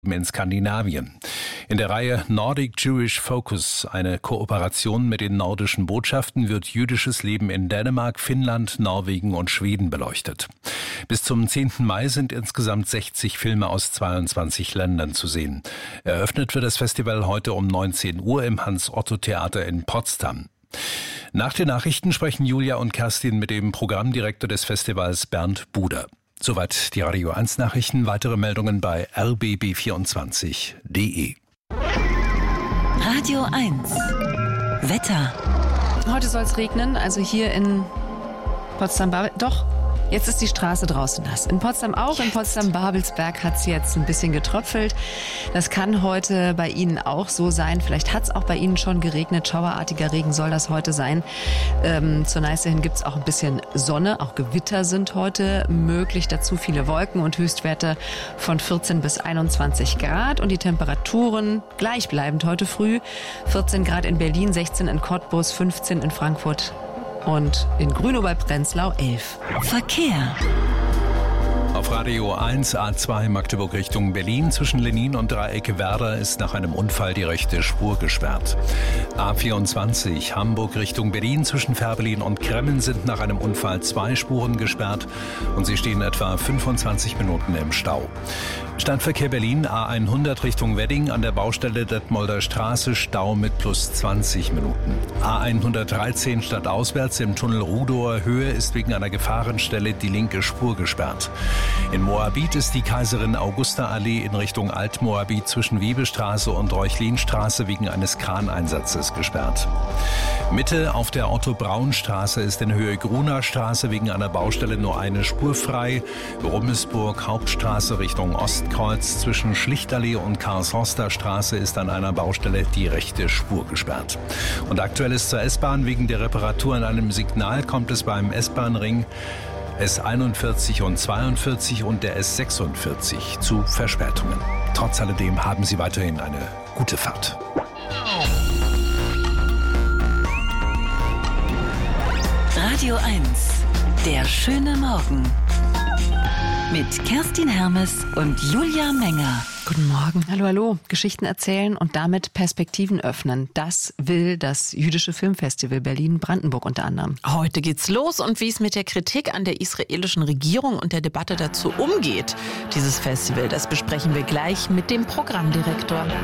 in Skandinavien. In der Reihe Nordic Jewish Focus, eine Kooperation mit den nordischen Botschaften, wird jüdisches Leben in Dänemark, Finnland, Norwegen und Schweden beleuchtet. Bis zum 10. Mai sind insgesamt 60 Filme aus 22 Ländern zu sehen. Eröffnet wird das Festival heute um 19 Uhr im Hans-Otto-Theater in Potsdam. Nach den Nachrichten sprechen Julia und Kerstin mit dem Programmdirektor des Festivals Bernd Buder. Soweit die Radio 1 Nachrichten. Weitere Meldungen bei rbb24.de. Radio 1 Wetter. Heute soll es regnen, also hier in Potsdam-Babelsberg. Doch, jetzt ist die Straße draußen nass. In Potsdam auch, in Potsdam-Babelsberg hat es jetzt ein bisschen getröpfelt. Das kann heute bei Ihnen auch so sein. Vielleicht hat es auch bei Ihnen schon geregnet. Schauerartiger Regen soll das heute sein. Zur Neiße hin gibt es auch ein bisschen Sonne. Auch Gewitter sind heute möglich. Dazu viele Wolken und Höchstwerte von 14 bis 21 Grad. Und die Temperaturen gleichbleibend heute früh. 14 Grad in Berlin, 16 in Cottbus, 15 in Frankfurt. Und in Grünow bei Prenzlau 11. Verkehr. Auf Radio 1 A2 Magdeburg Richtung Berlin zwischen Lenin und Dreieck Werder ist nach einem Unfall die rechte Spur gesperrt. A24 Hamburg Richtung Berlin zwischen Fährberlin und Kremmen sind nach einem Unfall 2 Spuren gesperrt und sie stehen etwa 25 Minuten im Stau. Stadtverkehr Berlin A100 Richtung Wedding an der Baustelle Detmolder Straße Stau mit plus 20 Minuten. A113 stadtauswärts im Tunnel Rudower Höhe ist wegen einer Gefahrenstelle die linke Spur gesperrt. In Moabit ist die Kaiserin Augusta Allee in Richtung Altmoabit zwischen Wiebestraße und Reuchlinstraße wegen eines Kraneinsatzes gesperrt. Mitte auf der Otto-Braun-Straße ist in Höhe Gruner Straße wegen einer Baustelle nur eine Spur frei. Rummelsburg Hauptstraße Richtung Ostkreuz zwischen Schlichtallee und Karlshorster Straße ist an einer Baustelle die rechte Spur gesperrt. Und aktuell ist zur S-Bahn wegen der Reparatur an einem Signal kommt es beim S-Bahn-Ring S41 und 42 und der S46 zu Verspätungen. Trotz alledem haben Sie weiterhin eine gute Fahrt. Radio 1, der schöne Morgen. Mit Kerstin Hermes und Julia Menger. Guten Morgen. Hallo, hallo. Geschichten erzählen und damit Perspektiven öffnen. Das will das Jüdische Filmfestival Berlin-Brandenburg unter anderem. Heute geht's los und wie es mit der Kritik an der israelischen Regierung und der Debatte dazu umgeht, dieses Festival, das besprechen wir gleich mit dem Programmdirektor.